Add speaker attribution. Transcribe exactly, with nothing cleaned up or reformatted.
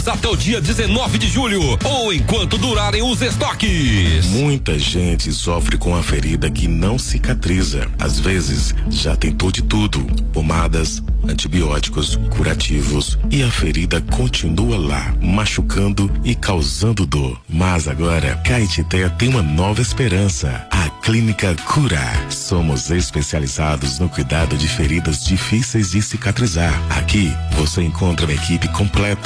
Speaker 1: até o dia dezenove de julho ou enquanto durarem os estoques.
Speaker 2: Muita gente sofre com a ferida que não cicatriza. Às vezes já tentou de tudo: pomadas, antibióticos, curativos, e a ferida continua lá, machucando e causando dor. Mas agora, Caetité tem uma nova esperança: a Clínica Curar. Somos especializados no cuidado de feridas difíceis de cicatrizar. Aqui você encontra uma equipe completa